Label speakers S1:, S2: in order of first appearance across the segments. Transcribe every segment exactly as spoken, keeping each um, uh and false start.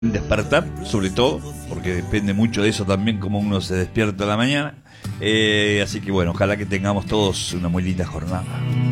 S1: despertar, sobre todo, porque depende mucho de eso también, cómo uno se despierta a la mañana. Eh, así que bueno, ojalá que tengamos todos una muy linda jornada.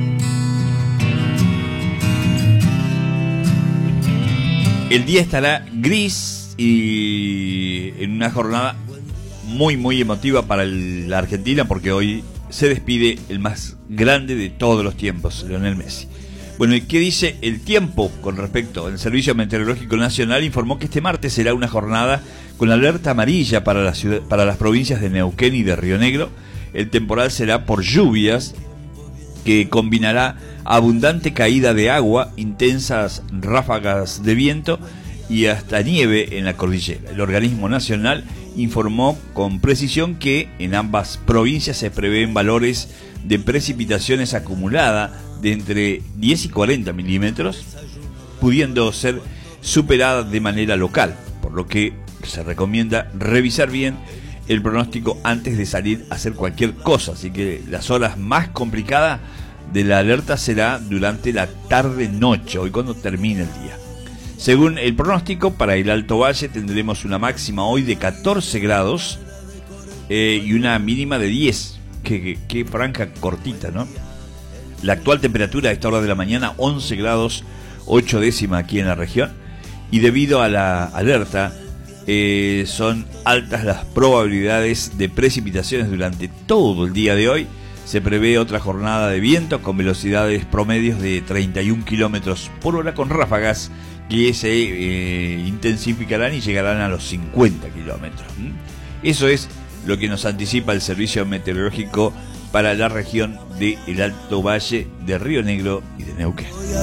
S1: El día estará gris y en una jornada muy muy emotiva para el, la Argentina, porque hoy se despide el más grande de todos los tiempos, Lionel Messi. Bueno, ¿y qué dice el tiempo con respecto? El Servicio Meteorológico Nacional informó que este martes será una jornada con alerta amarilla para, la ciudad, para las provincias de Neuquén y de Río Negro. El temporal será por lluvias que combinará abundante caída de agua, intensas ráfagas de viento y hasta nieve en la cordillera. El organismo nacional informó con precisión que en ambas provincias se prevén valores de precipitaciones acumuladas de entre diez y cuarenta milímetros, pudiendo ser superadas de manera local, por lo que se recomienda revisar bien el pronóstico antes de salir a hacer cualquier cosa. Así que las horas más complicadas de la alerta será durante la tarde-noche, hoy cuando termine el día. Según el pronóstico, para el Alto Valle tendremos una máxima hoy de catorce grados eh, y una mínima de diez. Qué, qué, qué franja cortita, ¿no? La actual temperatura a esta hora de la mañana, once grados, ocho décimas aquí en la región. Y debido a la alerta, eh, son altas las probabilidades de precipitaciones durante todo el día de hoy. Se prevé otra jornada de viento con velocidades promedios de treinta y un kilómetros por hora, con ráfagas que se eh, intensificarán y llegarán a los cincuenta kilómetros. ¿Mm? Eso es lo que nos anticipa el Servicio Meteorológico para la región del Alto Valle de Río Negro y de Neuquén.